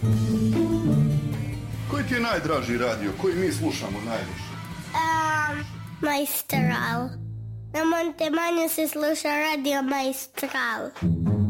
Koji ti je najdraži radio? Koji mi slušamo najviše? Maestral. Na Montemanju se sluša radio Maestral.